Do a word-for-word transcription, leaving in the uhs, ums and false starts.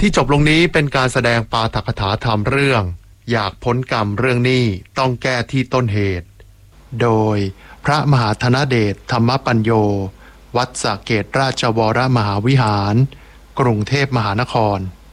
ที่จบลงนี้เป็นการแสดงปาฐกถาธรรมเรื่องอยากพ้นกรรมเรื่องหนี้ต้องแก้ที่ต้นเหตุโดยพระมหาธนเดชธรรมปัญโยวัดสระเกตราชวรมหาวิหารกรุงเทพมหานคร